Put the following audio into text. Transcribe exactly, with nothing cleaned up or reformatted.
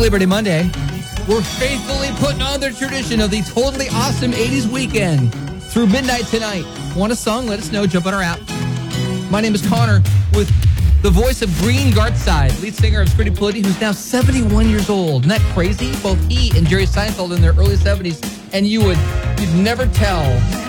Labor Day Monday. We're faithfully putting on the tradition of the totally awesome eighties weekend through midnight tonight. Want a song? Let us know. Jump on our app. My name is Connor with the voice of Green Gartside, lead singer of Scritti Politti, who's now seventy-one years old. Isn't that crazy? Both he and Jerry Seinfeld in their early seventies, and you would you'd never tell